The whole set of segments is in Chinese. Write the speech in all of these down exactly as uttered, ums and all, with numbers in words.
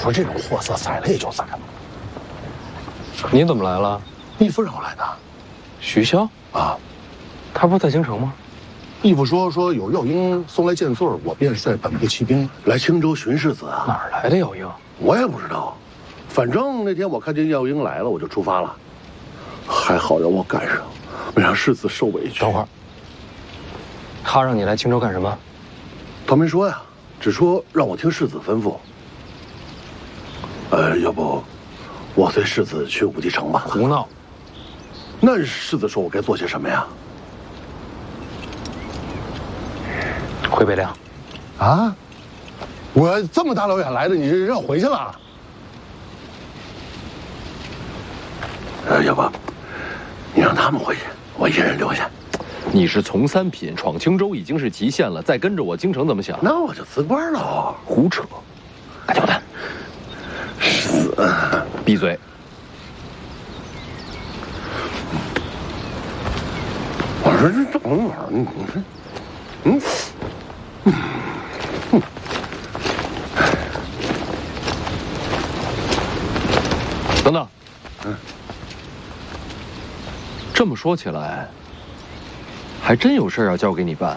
说这种货色宰了也就宰了。 你怎么来了？ 义父让我来的。 徐骁啊， 他不是在京城吗？ 义父说说有药英送来见罪，我便率本部骑兵来青州寻世子啊。 哪儿来的药英？ 我也不知道，反正那天我看见药英来了，我就出发了。还好让我赶上，没让世子受委屈。 等会儿，他让你来青州干什么？ 他没说呀，只说让我听世子吩咐。呃，要不我随世子去武帝城吧？ 胡闹！ 那世子说我该做些什么呀？ 回北凉。 啊？我这么大老远来的，你这让我回去了？呃，要不你让他们回去，我一人留下。 你是从三品闯青州已经是极限了，再跟着我京城怎么想？ 那我就辞官了。 胡扯！干搅蛋！ 世子， 闭嘴！ 我说这怎么玩儿？你说，嗯，嗯，嗯。 等等， 嗯， 这么说起来，还真有事要交给你办。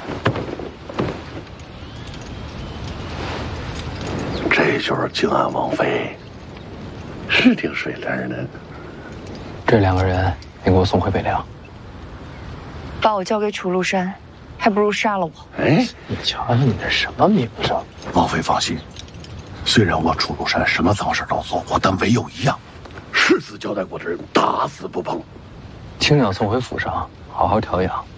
这就是靖安王妃，是挺水灵的。 这两个人，你给我送回北凉。 把我交给楚禄山，还不如杀了我。 哎， 你瞧瞧你这什么名声！ 王妃放心，虽然我楚禄山什么脏事都做过，但唯有一样，世子交代过的人打死不碰。 青鸟送回府上，好好调养。